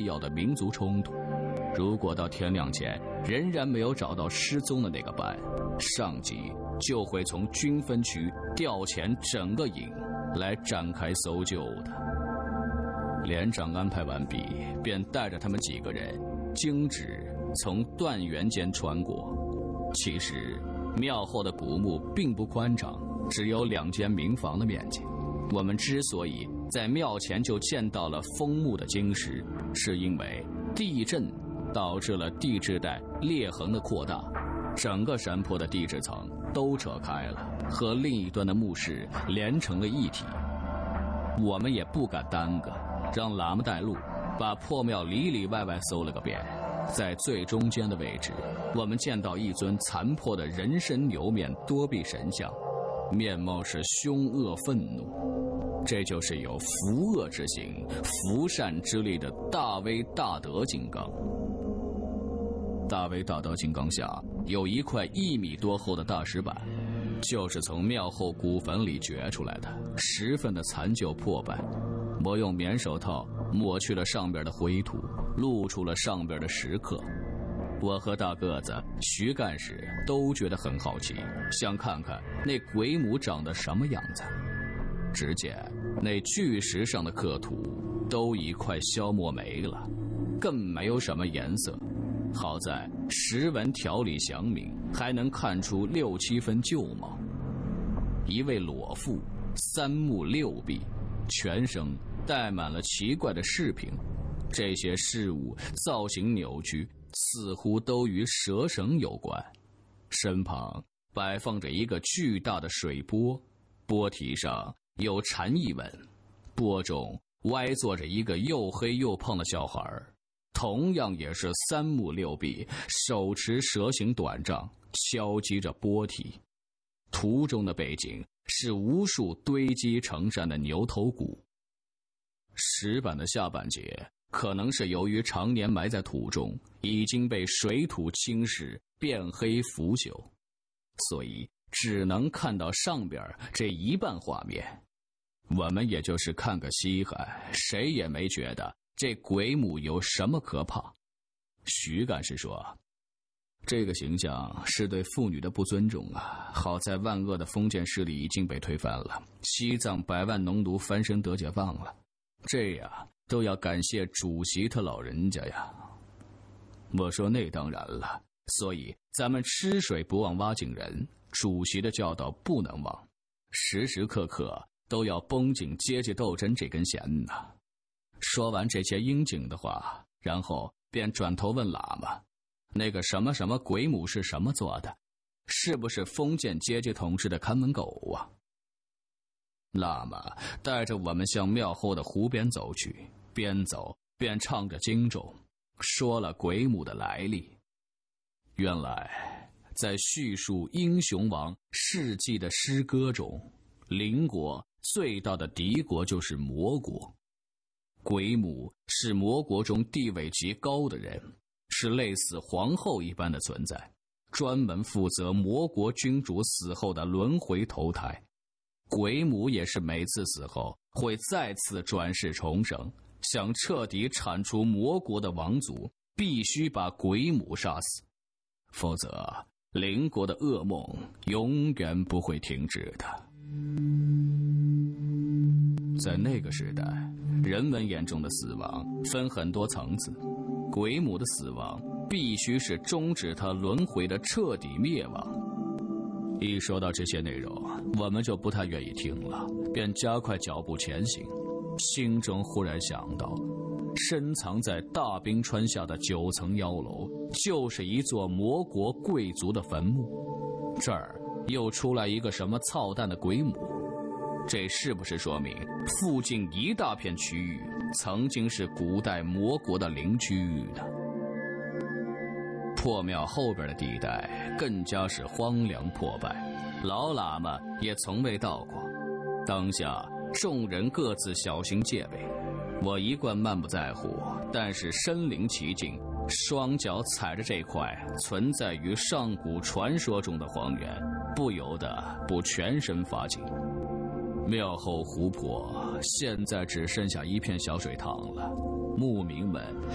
要的民族冲突。如果到天亮前仍然没有找到失踪的那个班，上级就会从军分区调遣整个营来展开搜救的。连长安排完毕，便带着他们几个人径直从断垣间穿过。其实庙后的古墓并不宽敞，只有2间民房的面积。我们之所以在庙前就见到了封墓的晶石，是因为地震导致了地质带裂痕的扩大，整个山坡的地质层都扯开了，和另一端的墓室连成了一体。我们也不敢耽搁，让喇嘛带路，把破庙里里外外搜了个遍。在最中间的位置，我们见到一尊残破的人身牛面多臂神像，面貌是凶恶愤怒。这就是有扶恶之行、扶善之力的大威大德金刚。大威大德金刚下有一块1米多厚的大石板，就是从庙后古坟里掘出来的，十分的残旧破败。我用棉手套抹去了上边的灰土，露出了上边的石刻。我和大个子徐干事都觉得很好奇，想看看那鬼母长得什么样子。只见那巨石上的刻图都一块消磨没了，更没有什么颜色。好在石纹条理详明，还能看出6、7分旧貌。一位裸妇，3目6臂，全身带满了奇怪的饰品，这些饰物造型扭曲，似乎都与蛇绳有关。身旁摆放着一个巨大的水钵，钵体上有蝉翼纹，钵中歪坐着一个又黑又胖的小孩，同样也是3目6臂，手持蛇形短杖，敲击着钵体。图中的背景是无数堆积成山的牛头骨。石板的下半截可能是由于常年埋在土中，已经被水土侵蚀变黑腐朽，所以只能看到上边这一半画面。我们也就是看个稀罕，谁也没觉得这鬼母有什么可怕。徐干事说，这个形象是对妇女的不尊重啊！好在万恶的封建势力已经被推翻了，西藏100万农奴翻身得解放了，这样都要感谢主席他老人家呀。我说那当然了，所以咱们吃水不忘挖井人，主席的教导不能忘，时时刻刻都要绷紧阶级斗争这根弦呐。说完这些应景的话，然后便转头问喇嘛，那个什么什么鬼母是什么做的？是不是封建阶级统治的看门狗啊？喇嘛带着我们向庙后的湖边走去，边走边唱着经咒，说了鬼母的来历。原来在叙述英雄王事迹的诗歌中，邻国最大的敌国就是魔国。鬼母是魔国中地位极高的人，是类似皇后一般的存在，专门负责魔国君主死后的轮回投胎。鬼母也是每次死后会再次转世重生，想彻底铲除魔国的王族，必须把鬼母杀死，否则邻国的噩梦永远不会停止的。在那个时代，人们眼中的死亡分很多层次，鬼母的死亡必须是终止他轮回的彻底灭亡。一说到这些内容，我们就不太愿意听了，便加快脚步前行。心中忽然想到，深藏在大冰川下的9层妖楼，就是一座魔国贵族的坟墓。这儿又出来一个什么操蛋的鬼母，这是不是说明附近一大片区域曾经是古代魔国的陵区呢？破庙后边的地带更加是荒凉破败，老喇嘛也从未到过。当下众人各自小心戒备，我一贯漫不在乎，但是身临其境，双脚踩着这块存在于上古传说中的荒原，不由得不全身发紧。庙后湖泊现在只剩下一片小水塘了，牧民们